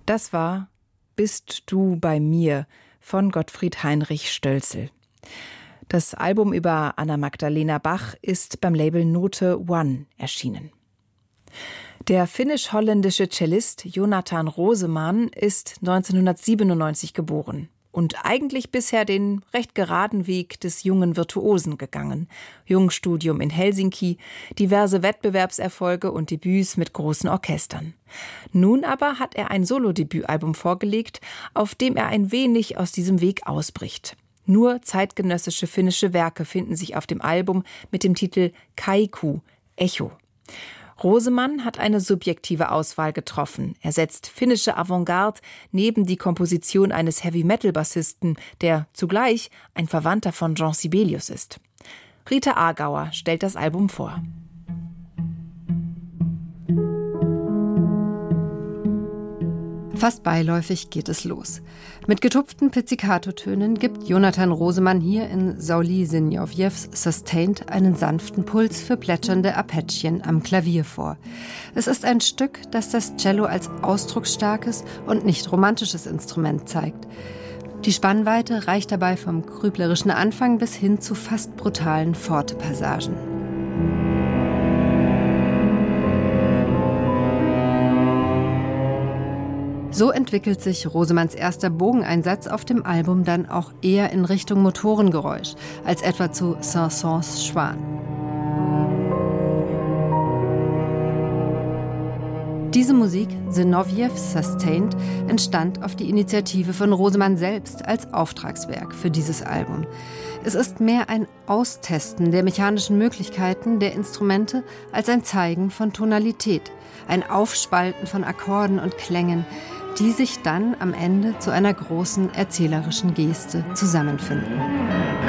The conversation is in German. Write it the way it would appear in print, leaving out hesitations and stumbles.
Das war »Bist du bei mir« von Gottfried Heinrich Stölzel. Das Album über Anna-Magdalena Bach ist beim Label Note One erschienen. Der finnisch-holländische Cellist Jonathan Roseman ist 1997 geboren und eigentlich bisher den recht geraden Weg des jungen Virtuosen gegangen. Jungstudium in Helsinki, diverse Wettbewerbserfolge und Debüts mit großen Orchestern. Nun aber hat er ein Solodebütalbum vorgelegt, auf dem er ein wenig aus diesem Weg ausbricht. Nur zeitgenössische finnische Werke finden sich auf dem Album mit dem Titel Kaiku, Echo. Roseman hat eine subjektive Auswahl getroffen. Er setzt finnische Avantgarde neben die Komposition eines Heavy-Metal-Bassisten, der zugleich ein Verwandter von Jean Sibelius ist. Rita Aargauer stellt das Album vor. Fast beiläufig geht es los. Mit getupften Pizzicato-Tönen gibt Jonathan Roseman hier in Sauli Sinjovjews Sustained einen sanften Puls für plätschernde Arpeggien am Klavier vor. Es ist ein Stück, das das Cello als ausdrucksstarkes und nicht romantisches Instrument zeigt. Die Spannweite reicht dabei vom grüblerischen Anfang bis hin zu fast brutalen Forte-Passagen. So entwickelt sich Rosemans erster Bogeneinsatz auf dem Album dann auch eher in Richtung Motorengeräusch, als etwa zu Saint-Saëns Schwan. Diese Musik, Zinovjews Sustained, entstand auf die Initiative von Roseman selbst als Auftragswerk für dieses Album. Es ist mehr ein Austesten der mechanischen Möglichkeiten der Instrumente als ein Zeigen von Tonalität, ein Aufspalten von Akkorden und Klängen, die sich dann am Ende zu einer großen erzählerischen Geste zusammenfinden.